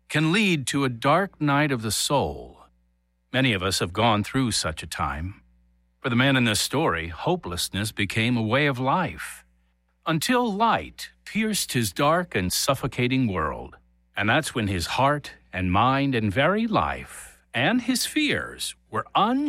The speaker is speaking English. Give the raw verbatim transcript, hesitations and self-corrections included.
can lead to a dark night of the soul. Many of us have gone through such a time. For the man in this story, hopelessness became a way of life, until light pierced his dark and suffocating world. And that's when his heart and mind and very life and his fears were unshaken.